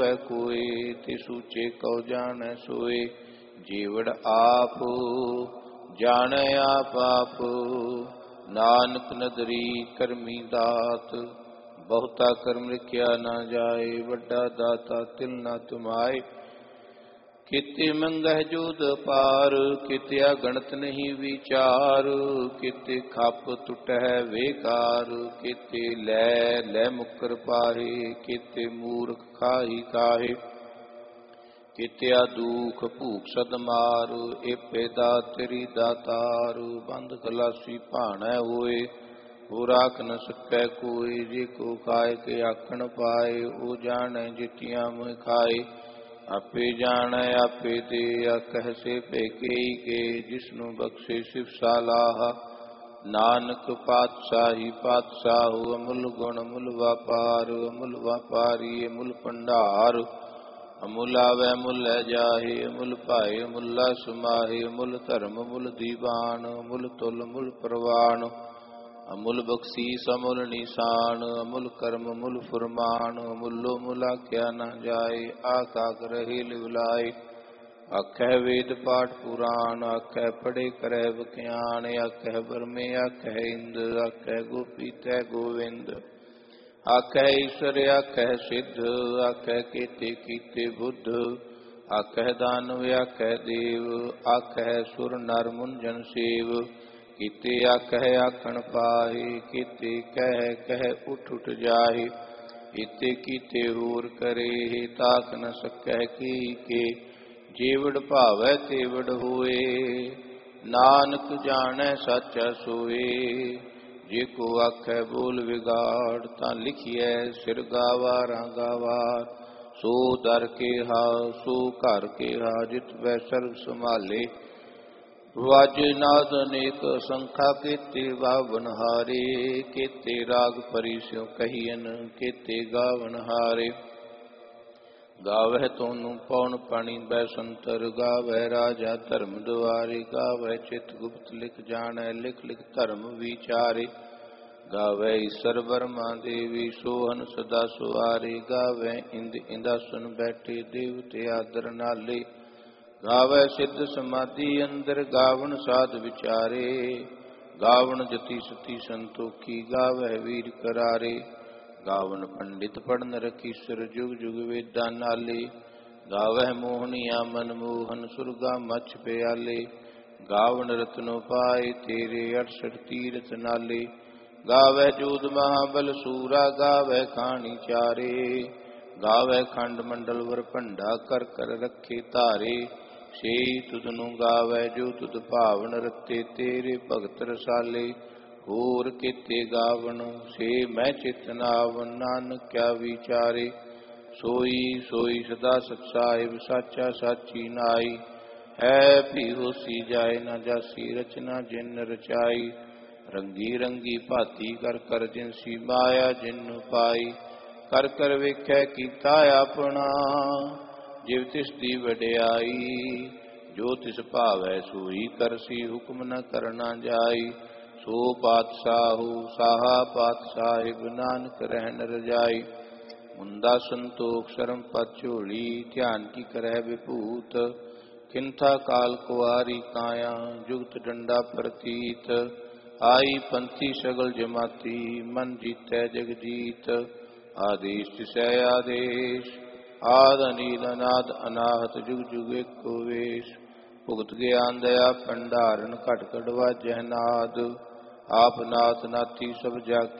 कोय ते सूचे कौ जानै सोए। जीवड़ आप जानै आप आप, नानक नदरी करमी दात। बहुता कर्म लिखिया ना जाए, वड्डा दाता तिल ना तुमाए। किते मंगह जोध पार, किते अगणत नहीं विचार। किते खप टुटह बेकार, किते लै लै मुकर पाहे। किते मूर्ख खाही काहे, किते दुख भूख सद मार। एपे दातरी दातार, बंद खलासी भाणै होए। हो राख न सकै कोई, जे को खाए के आखण पाए। ओ जानै जितिया मोह खाए, आपे जानै आपे दे। आखह से पैकेई के, जिसनु बख्शे शिव सालाहा। नानक पातशाही पातशाह, अमुल गुण अमुल व्यापार। अमुल व्यापारी अमुल भंडार, अमुल आवे अमुल जाहे। अमुल पाए अमुला समाहे, अमुल धर्म अमुल दीवान। अमुल तुल अमुल प्रवान, अमुल बख्शीस अमुल निशान। अमुल कर्म अमुल फुरमान, अमुलो मुला क्या न जाए। आका रहे लिवलाए, आखै वेद पाठ पुराण। आखै पढ़े करे बख्यान, आखै बरमे आखै इंद। आखै गोपी तै गोविंद, आखै ईश्वर आखै सिद्ध। आखै केते कीते बुद्ध, आखै दानव आखै देव। आखै सुर नर मुंजन सेव, किते आखै आखण पाहे। किते कह कह उठ उठ जाहे, इते कीते होर करे। ताक न सकै की के, जेवड़ भावै तेवड़ होए। नानक जानै साचा सोए, जे को आखै बोल विगाड़। तां लिखिए सिर गावारां गावार। सो दर के हा सो घर के हा, जित वै सर्व संभाले। वाज नाद अनेक संखा, केते बावन हारे। केते राग परी स्यों कहियन, केते गावन हारे। गावह तोनु पौन पानी बैसंतर, गावह राजा धर्म दुआरे। गावह चित गुप्त लिख जानै, लिख लिख धर्म विचारे। गावह ईश्वर बर्मा देवी, सोहन सदा सुआरे। गावह इंद इंदासन बैठे, देवते आदर नाले। गावै सिद्ध समाधि अंदर, गावन साध विचारे। गावन जति सती संतोखी, गावै वीर करारे। गावन पंडित पढ़न रखीसर, जुग जुग वेदा नाले। गावह मोहनिया मनमोहन, सुरगा मछ प्याले। गावन रत्नो पाए तेरे, 68 तीरथ नाले। गावै जोध महाबल सूरा, गावै खानी चारे। गावै खंड मंडल वर भंडा, कर कर रखे धारे। से तुधनु गावै जो तुध भावन रते, तेरे भगत रसाले। होर केते गावन से मैं चितनावन, नानक क्या विचारे। सोई सोई सदा सत साहिब, साचा साची नाई। है भी होसी जाए, न जासी रचना जिन रचाई। रंगी रंगी भाती कर कर, जिनसी माया जिन पाई। कर कर वेखै कीता अपना, जिव तिस दी वड्याई। जो तिस भावै सोई करसी, हुक्म न करना जाई। सो पातशाहु साहा पातशाहिब, नानक रहन रजाई। मुंदा संतोख शरम पत झोली, ध्यान की करह विभूत। किंथा काल कुआरी काया, जुगत डंडा प्रतीत। आई पंथी सगल जमाती, मन जीतै जग जीत। आदेश तिसै आदेश, आद अनील अनाद अनाहत, जुग जुग एको वेश। भुगत ज्ञान दया भंडारण, घट घट वाजह नाद। आप नाथ नाथी सब जाके,